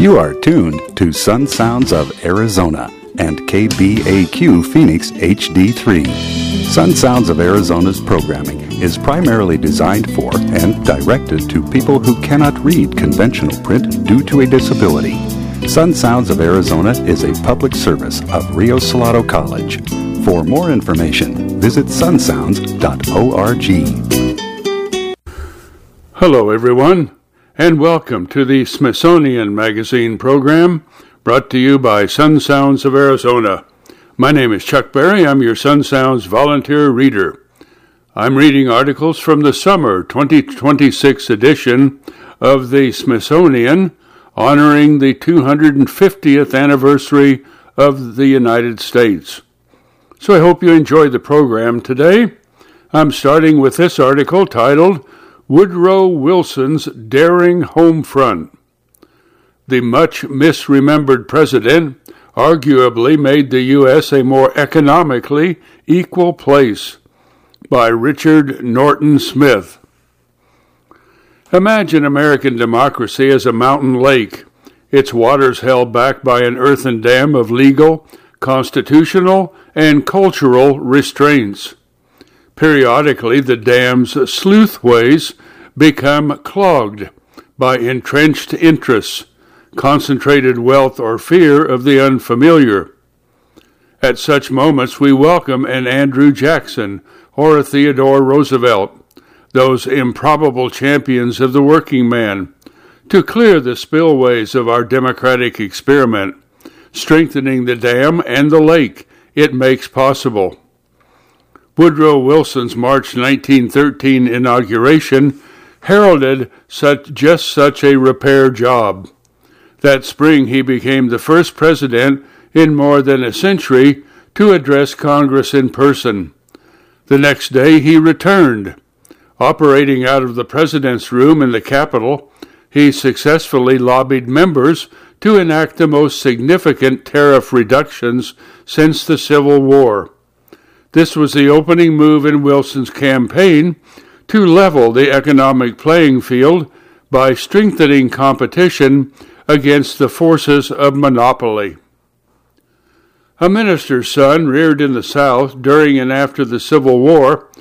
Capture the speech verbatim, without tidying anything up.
You are tuned to Sun Sounds of Arizona and K B A Q Phoenix H D three. Sun Sounds of Arizona's programming is primarily designed for and directed to people who cannot read conventional print due to a disability. Sun Sounds of Arizona is a public service of Rio Salado College. For more information, visit sun sounds dot org. Hello, everyone, and welcome to the Smithsonian Magazine program, brought to you by Sun Sounds of Arizona. My name is Chuck Berry. I'm your Sun Sounds volunteer reader. I'm reading articles from the summer twenty twenty-six edition of the Smithsonian, honoring the two hundred fiftieth anniversary of the United States. So I hope you enjoyed the program today. I'm starting with this article titled, Woodrow Wilson's Daring Home Front. The much misremembered president arguably made the U S a more economically equal place, by Richard Norton Smith. Imagine American democracy as a mountain lake, its waters held back by an earthen dam of legal, constitutional, and cultural restraints. Periodically, the dam's sluithways become clogged by entrenched interests, concentrated wealth, or fear of the unfamiliar. At such moments, we welcome an Andrew Jackson or a Theodore Roosevelt, those improbable champions of the working man, to clear the spillways of our democratic experiment, strengthening the dam and the lake it makes possible. Woodrow Wilson's March nineteen thirteen inauguration heralded such, just such a repair job. That spring, he became the first president in more than a century to address Congress in person. The next day, he returned. Operating out of the president's room in the Capitol, he successfully lobbied members to enact the most significant tariff reductions since the Civil War. This was the opening move in Wilson's campaign to level the economic playing field by strengthening competition against the forces of monopoly. A minister's son reared in the South during and after the Civil War